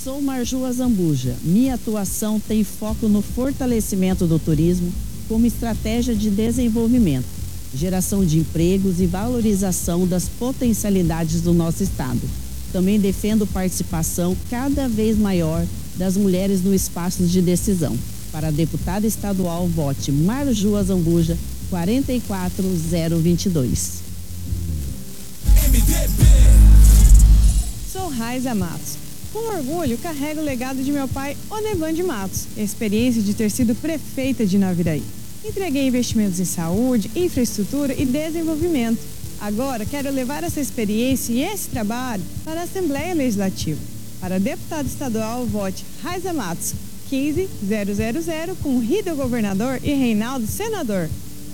Sou Marju Azambuja. Minha atuação tem foco no fortalecimento do turismo como estratégia de desenvolvimento, geração de empregos e valorização das potencialidades do nosso estado. Também defendo participação cada vez maior das mulheres no espaço de decisão. Para deputada estadual, vote Marju Azambuja, 44022. Sou Raiza Matos. Com orgulho, carrego o legado de meu pai, Onevan de Matos, a experiência de ter sido prefeita de Naviraí. Entreguei investimentos em saúde, infraestrutura e desenvolvimento. Agora quero levar essa experiência e esse trabalho para a Assembleia Legislativa. Para deputado estadual, vote Raiza Matos, 15000, com Rido governador e Reinaldo senador.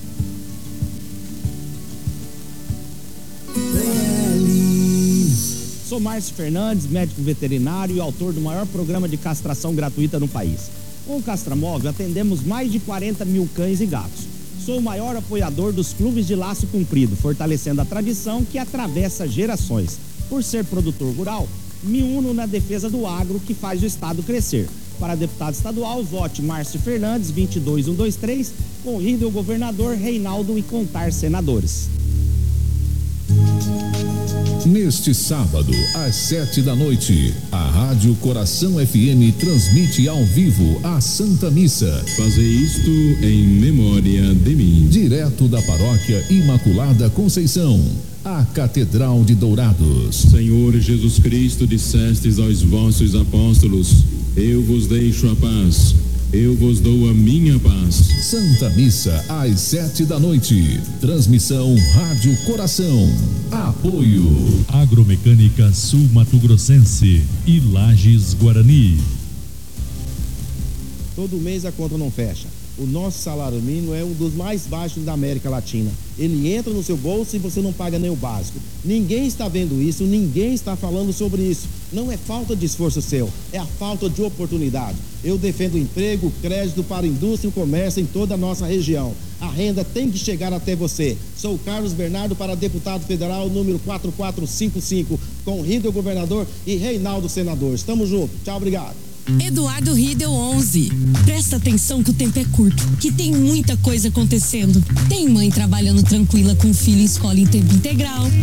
Sou Márcio Fernandes, médico veterinário e autor do maior programa de castração gratuita no país. Com o Castramóvel, atendemos mais de 40 mil cães e gatos. Sou o maior apoiador dos clubes de laço comprido, fortalecendo a tradição que atravessa gerações. Por ser produtor rural, me uno na defesa do agro que faz o estado crescer. Para deputado estadual, vote Márcio Fernandes, 22123, com Rido governador, Reinaldo e contar senadores. Neste sábado, às 7 da noite, a Rádio Coração FM transmite ao vivo a Santa Missa. Fazei isto em memória de mim. Direto da Paróquia Imaculada Conceição, a Catedral de Dourados. Senhor Jesus Cristo, dissestes aos vossos apóstolos: eu vos deixo a paz, eu vos dou a minha paz. Santa Missa, às 7 da noite. Transmissão Rádio Coração. Apoio Agromecânica Sul Mato Grossense e Lages Guarani. Todo mês a conta não fecha. O nosso salário mínimo é um dos mais baixos da América Latina. Ele entra no seu bolso e você não paga nem o básico. Ninguém está vendo isso, ninguém está falando sobre isso. Não é falta de esforço seu, é a falta de oportunidade. Eu defendo emprego, crédito para a indústria e o comércio em toda a nossa região. A renda tem que chegar até você. Sou Carlos Bernardo para deputado federal número 4455, com Rido governador e Reinaldo senador. Estamos juntos. Tchau, obrigado. Eduardo Riedel 11. Presta atenção que o tempo é curto, que tem muita coisa acontecendo. Tem mãe trabalhando tranquila com filho em escola em tempo integral.